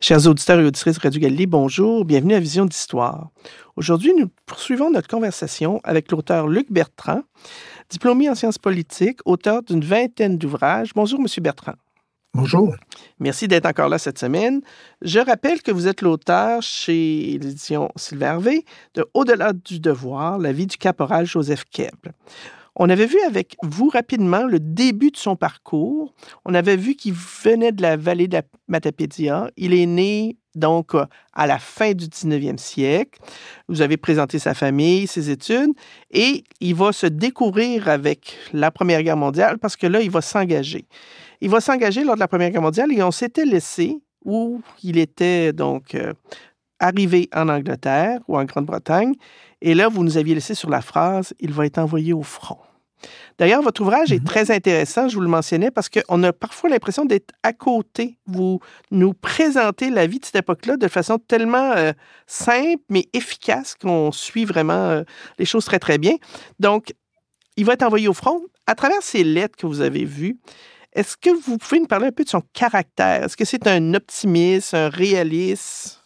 Chers auditeurs et auditrices de Radio Galilée, bonjour, bienvenue à Vision d'Histoire. Aujourd'hui, nous poursuivons notre conversation avec l'auteur Luc Bertrand, diplômé en sciences politiques, auteur d'une vingtaine d'ouvrages. Bonjour, Monsieur Bertrand. Bonjour. Merci d'être encore là cette semaine. Je rappelle que vous êtes l'auteur chez l'édition Sylvain Hervé de Au-delà du devoir, la vie du caporal Joseph Keble. On avait vu avec vous rapidement le début de son parcours. On avait vu qu'il venait de la vallée de la Matapédia. Il est né donc à la fin du 19e siècle. Vous avez présenté sa famille, ses études, et il va se découvrir avec la Première Guerre mondiale parce que là, il va s'engager. Il va s'engager lors de la Première Guerre mondiale et on s'était laissé où il était donc arrivé en Angleterre ou en Grande-Bretagne. Et là, vous nous aviez laissé sur la phrase « Il va être envoyé au front ». D'ailleurs, votre ouvrage est très intéressant, je vous le mentionnais, parce qu'on a parfois l'impression d'être à côté. Vous nous présentez la vie de cette époque-là de façon tellement simple, mais efficace, qu'on suit vraiment les choses très, très bien. Donc, il va être envoyé au front. À travers ces lettres que vous avez vues, est-ce que vous pouvez nous parler un peu de son caractère? Est-ce que c'est un optimiste, un réaliste?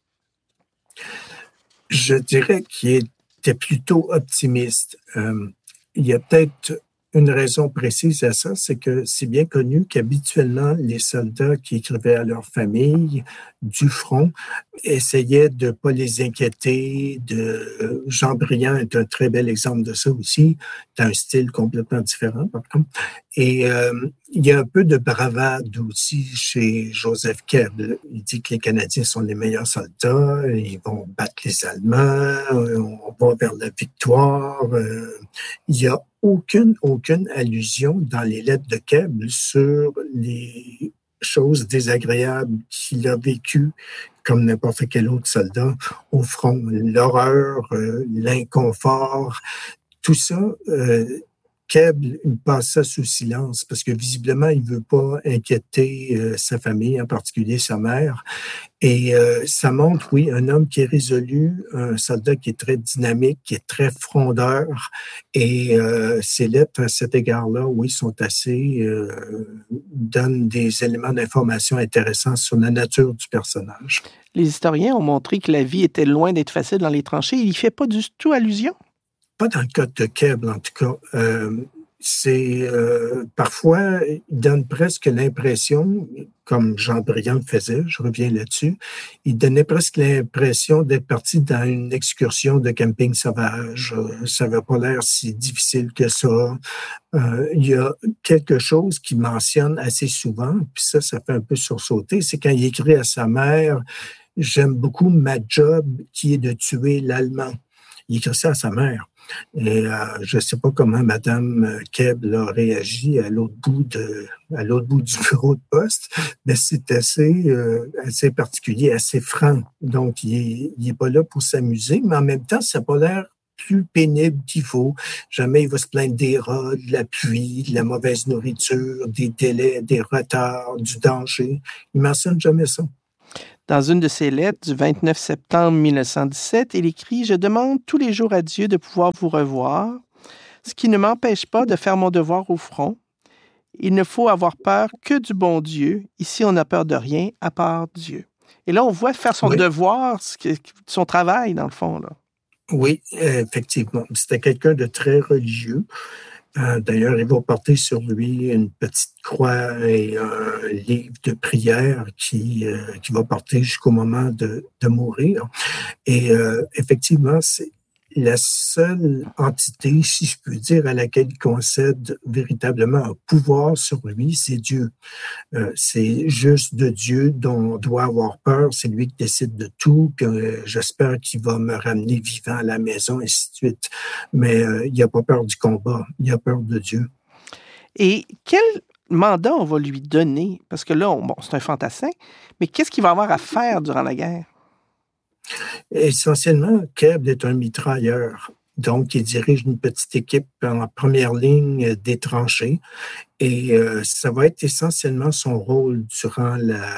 Je dirais qu'il était plutôt optimiste. Il y a peut-être une raison précise à ça, c'est que c'est bien connu qu'habituellement, les soldats qui écrivaient à leur famille du front essayaient de ne pas les inquiéter. Jean Briand est un très bel exemple de ça aussi. C'est un style complètement différent, par contre. Et il y a un peu de bravade aussi chez Joseph Keble. Il dit que les Canadiens sont les meilleurs soldats, ils vont battre les Allemands, on va vers la victoire. Il y a aucune allusion dans les lettres de Keble sur les choses désagréables qu'il a vécues comme n'importe quel autre soldat au front. L'horreur, l'inconfort, tout ça, Keble passe ça sous silence parce que visiblement, il ne veut pas inquiéter sa famille, en particulier sa mère. Et ça montre, oui, un homme qui est résolu, un soldat qui est très dynamique, qui est très frondeur. Et ses lettres, à cet égard-là, oui, sont assez... donnent des éléments d'information intéressants sur la nature du personnage. Les historiens ont montré que la vie était loin d'être facile dans les tranchées. Il n'y fait pas du tout allusion? Pas dans le cas de Keble, en tout cas. Parfois, il donne presque l'impression, comme Jean Briand le faisait, je reviens là-dessus, il donnait presque l'impression d'être parti dans une excursion de camping sauvage. Ça n'avait pas l'air si difficile que ça. Il y a quelque chose qu'il mentionne assez souvent, puis ça fait un peu sursauter, c'est quand il écrit à sa mère « J'aime beaucoup ma job qui est de tuer l'Allemand ». Il écrit ça à sa mère. Et je ne sais pas comment Mme Keble a réagi à l'autre bout du bureau de poste, mais c'est assez particulier, assez franc. Donc, il n'est pas là pour s'amuser, mais en même temps, ça n'a pas l'air plus pénible qu'il faut. Jamais il va se plaindre des rats, de la pluie, de la mauvaise nourriture, des délais, des retards, du danger. Il ne mentionne jamais ça. Dans une de ses lettres du 29 septembre 1917, il écrit « Je demande tous les jours à Dieu de pouvoir vous revoir, ce qui ne m'empêche pas de faire mon devoir au front. Il ne faut avoir peur que du bon Dieu. Ici, on n'a peur de rien à part Dieu. » Et là, on voit faire son devoir, son travail, dans le fond, là. Oui, effectivement. C'était quelqu'un de très religieux. D'ailleurs, il va porter sur lui une petite croix et un livre de prière qui va porter jusqu'au moment de mourir. Et effectivement, c'est la seule entité, si je peux dire, à laquelle il concède véritablement un pouvoir sur lui, c'est Dieu. C'est juste de Dieu dont on doit avoir peur. C'est lui qui décide de tout. Puis, j'espère qu'il va me ramener vivant à la maison, et ainsi de suite. Mais il n'a pas peur du combat. Il a peur de Dieu. Et quel mandat on va lui donner? Parce que là, c'est un fantassin, mais qu'est-ce qu'il va avoir à faire durant la guerre? Essentiellement, Keble est un mitrailleur. Donc, il dirige une petite équipe en première ligne des tranchées. Et ça va être essentiellement son rôle durant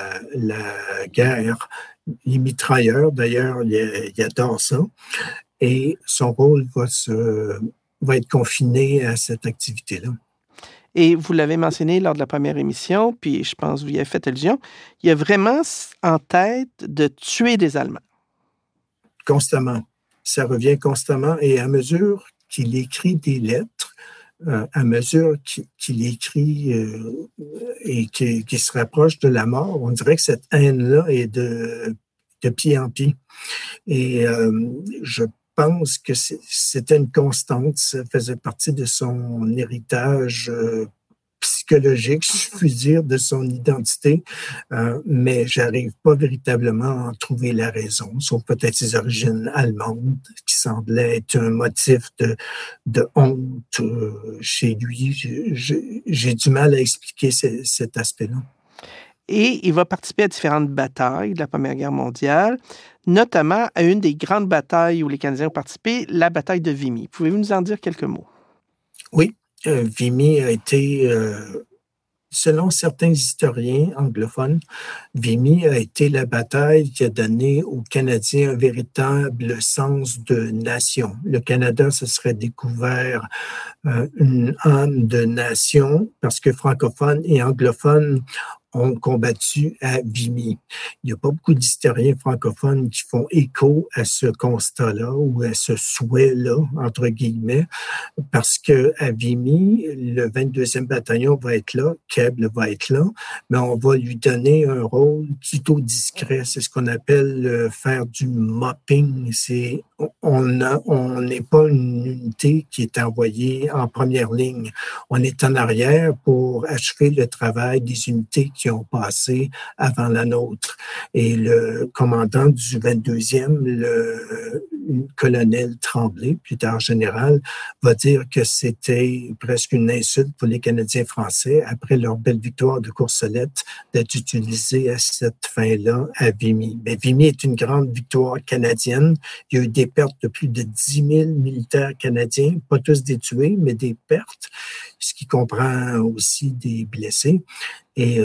la guerre. Il est mitrailleur, d'ailleurs, il adore ça. Et son rôle va être confiné à cette activité-là. Et vous l'avez mentionné lors de la première émission, puis je pense que vous y avez fait allusion, il a vraiment en tête de tuer des Allemands. Constamment. Ça revient constamment. Et à mesure qu'il écrit des lettres, à mesure qu'il écrit et qu'il se rapproche de la mort, on dirait que cette haine-là est de pied en pied. Et je pense que c'était une constante, ça faisait partie de son héritage psychologique, si je puis dire, de son identité, mais j'arrive pas véritablement à en trouver la raison, sauf peut-être ses origines allemandes, qui semblaient être un motif de honte chez lui. J'ai du mal à expliquer cet aspect-là. Et il va participer à différentes batailles de la Première Guerre mondiale, notamment à une des grandes batailles où les Canadiens ont participé, la bataille de Vimy. Pouvez-vous nous en dire quelques mots? Oui, Vimy a été, selon certains historiens anglophones, Vimy a été la bataille qui a donné aux Canadiens un véritable sens de nation. Le Canada se serait découvert une âme de nation parce que francophones et anglophones ont combattu à Vimy. Il n'y a pas beaucoup d'historiens francophones qui font écho à ce constat-là ou à ce souhait-là, entre guillemets, parce que à Vimy, le 22e bataillon va être là, Keble va être là, mais on va lui donner un rôle plutôt discret. C'est ce qu'on appelle faire du mopping. On n'est pas une unité qui est envoyée en première ligne. On est en arrière pour achever le travail des unités qui ont passé avant la nôtre. Et le commandant du 22e, le colonel Tremblay, plus tard général, va dire que c'était presque une insulte pour les Canadiens français, après leur belle victoire de Courcelette, d'être utilisés à cette fin-là à Vimy. Mais Vimy est une grande victoire canadienne. Il y a eu des pertes de plus de 10 000 militaires canadiens, pas tous des tués, mais des pertes, ce qui comprend aussi des blessés. Et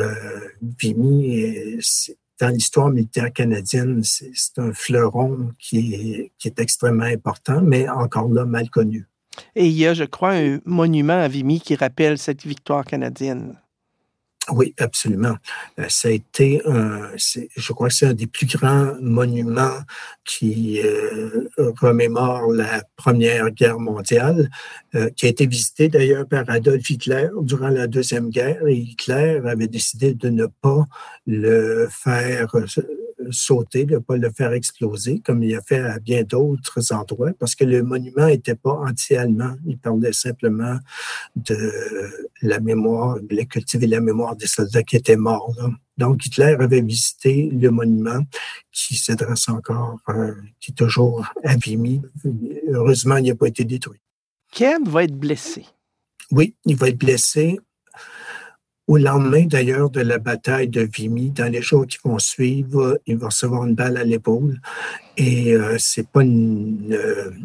Vimy, dans l'histoire militaire canadienne, c'est un fleuron qui est extrêmement important, mais encore là, mal connu. Et il y a, je crois, un monument à Vimy qui rappelle cette victoire canadienne. Oui, absolument. Ça a été je crois que c'est un des plus grands monuments qui remémore la Première Guerre mondiale, qui a été visité d'ailleurs par Adolf Hitler durant la Deuxième Guerre, et Hitler avait décidé de ne pas le faire sauter, de ne pas le faire exploser, comme il a fait à bien d'autres endroits, parce que le monument n'était pas anti-allemand. Il parlait simplement de la mémoire, de cultiver la mémoire des soldats qui étaient morts, là. Donc, Hitler avait visité le monument qui s'adresse encore, qui est toujours à Vimy. Heureusement, il n'a pas été détruit. Keble va être blessé. Oui, il va être blessé. Au lendemain, d'ailleurs, de la bataille de Vimy, dans les jours qui vont suivre, il va recevoir une balle à l'épaule. Et c'est pas une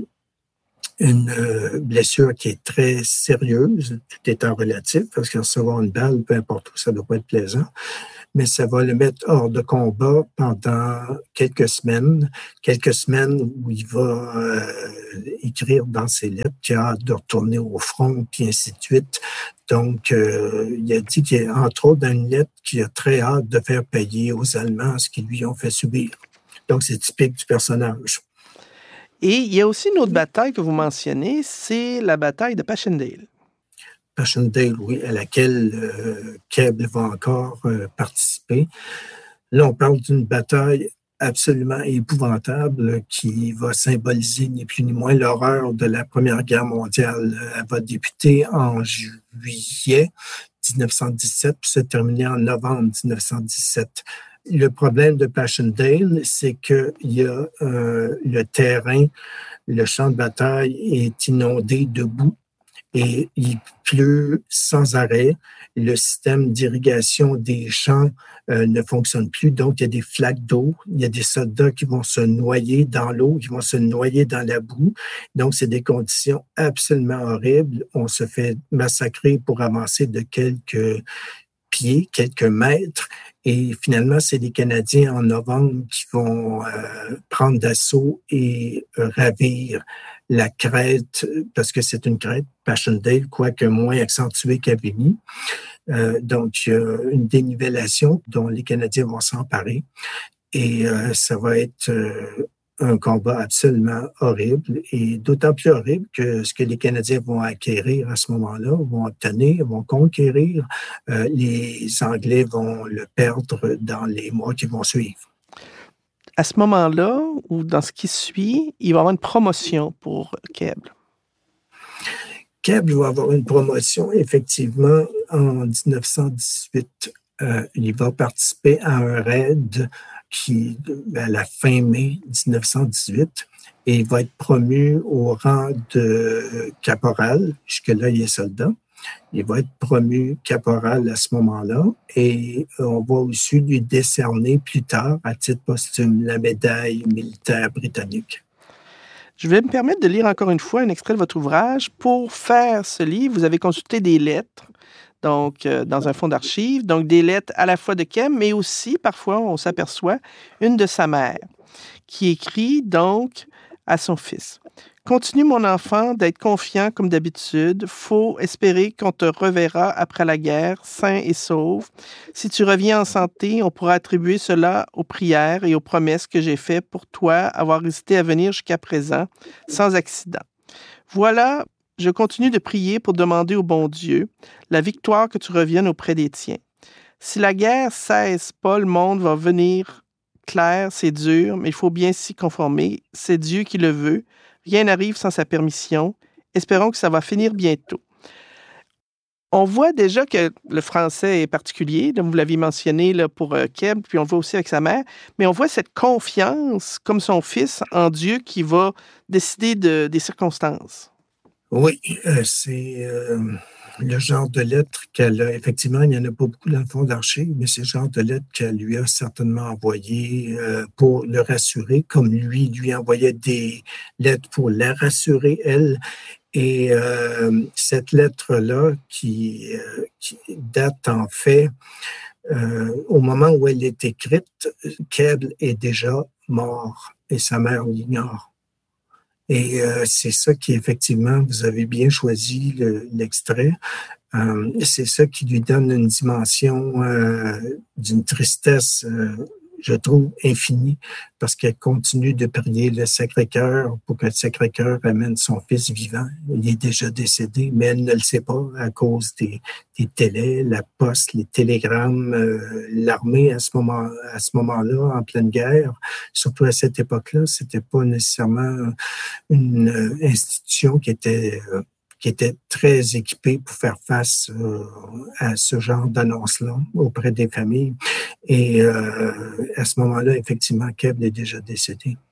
blessure qui est très sérieuse, tout étant relatif, parce que recevoir une balle, peu importe où, ça ne doit pas être plaisant. Mais ça va le mettre hors de combat pendant quelques semaines où il va écrire dans ses lettres qu'il a hâte de retourner au front, puis ainsi de suite. Donc, il a dit qu'il entre autres dans une lettre qu'il a très hâte de faire payer aux Allemands ce qu'ils lui ont fait subir. Donc, c'est typique du personnage. Et il y a aussi une autre bataille que vous mentionnez, c'est la bataille de Passchendaele. Passchendaele, oui, à laquelle Keble va encore participer. Là, on parle d'une bataille absolument épouvantable qui va symboliser ni plus ni moins l'horreur de la Première Guerre mondiale. Elle va débuter en juillet 1917 puis se terminer en novembre 1917. Le problème de Passchendaele, c'est qu'il y a le terrain, le champ de bataille est inondé de boue et il pleut sans arrêt. Le système d'irrigation des champs ne fonctionne plus, donc il y a des flaques d'eau. Il y a des soldats qui vont se noyer dans l'eau, qui vont se noyer dans la boue. Donc, c'est des conditions absolument horribles. On se fait massacrer pour avancer de quelques pieds, quelques mètres. Et finalement, c'est les Canadiens en novembre qui vont prendre d'assaut et ravir la crête, parce que c'est une crête, Passchendaele, quoique moins accentuée qu'Avigny. Donc, il y a une dénivellation dont les Canadiens vont s'emparer. Et ça va être un combat absolument horrible, et d'autant plus horrible que ce que les Canadiens vont acquérir à ce moment-là, vont obtenir, vont conquérir, les Anglais vont le perdre dans les mois qui vont suivre. À ce moment-là, ou dans ce qui suit, il va y avoir une promotion pour Keble. Keble va avoir une promotion, effectivement, en 1918. Il va participer à un raid à la fin mai 1918, et il va être promu au rang de caporal. Jusque-là, il est soldat. Il va être promu caporal à ce moment-là, et on va aussi lui décerner plus tard, à titre posthume, la médaille militaire britannique. Je vais me permettre de lire encore une fois un extrait de votre ouvrage. Pour faire ce livre, vous avez consulté des lettres, donc dans un fonds d'archives, donc des lettres à la fois de Keble, mais aussi, parfois, on s'aperçoit, une de sa mère, qui écrit donc à son fils. Continue, mon enfant, d'être confiant comme d'habitude. Faut espérer qu'on te reverra après la guerre, sain et sauf. Si tu reviens en santé, on pourra attribuer cela aux prières et aux promesses que j'ai faites pour toi, avoir hésité à venir jusqu'à présent, sans accident. Voilà, je continue de prier pour demander au bon Dieu la victoire, que tu reviennes auprès des tiens. Si la guerre cesse pas, le monde va venir clair, c'est dur, mais il faut bien s'y conformer. C'est Dieu qui le veut. Rien n'arrive sans sa permission. Espérons que ça va finir bientôt. On voit déjà que le français est particulier. Vous l'aviez mentionné là, pour Keble, puis on le voit aussi avec sa mère. Mais on voit cette confiance, comme son fils, en Dieu qui va décider des circonstances. Oui, c'est le genre de lettres qu'elle a. Effectivement, il n'y en a pas beaucoup dans le fond d'archives, mais c'est le genre de lettres qu'elle lui a certainement envoyé pour le rassurer, comme lui envoyait des lettres pour la rassurer, elle. Et cette lettre-là, qui date en fait au moment où elle est écrite, Keble est déjà mort et sa mère l'ignore. Et c'est ça qui, effectivement, vous avez bien choisi l'extrait. C'est ça qui lui donne une dimension d'une tristesse, je trouve, infinie, parce qu'elle continue de prier le Sacré-Cœur pour que le Sacré-Cœur amène son fils vivant. Il est déjà décédé, mais elle ne le sait pas à cause des télés, la poste, les télégrammes, l'armée à ce moment-là, en pleine guerre. Surtout à cette époque-là, c'était pas nécessairement une institution qui était très équipée pour faire face à ce genre d'annonce-là auprès des familles. Et à ce moment-là, effectivement, Keble est déjà décédé.